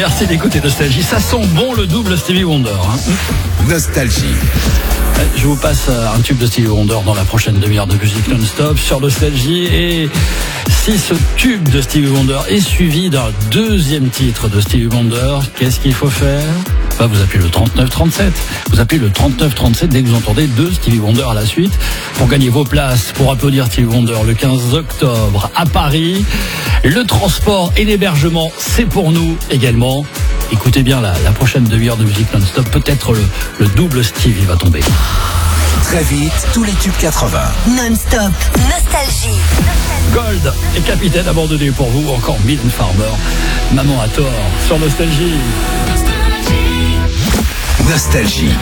Merci d'écouter Nostalgie. Ça sent bon le double Stevie Wonder. Nostalgie. Je vous passe un tube de Stevie Wonder dans la prochaine demi-heure de musique non-stop sur Nostalgie. Et si ce tube de Stevie Wonder est suivi d'un deuxième titre de Stevie Wonder, qu'est-ce qu'il faut faire ? Vous appelez le 3937. Vous appelez le 3937 dès que vous entendez deux Stevie Wonder à la suite pour gagner vos places pour applaudir Stevie Wonder le 15 octobre à Paris. Le transport et l'hébergement, c'est pour nous également. Écoutez bien la prochaine demi-heure de musique non-stop. Peut-être le double Stevie va tomber. Très vite, tous les tubes 80. Non-stop. Nostalgie. Gold et Capitaine abandonné pour vous. Encore Mylène Farmer. Maman à tort sur Nostalgie. Nostalgie.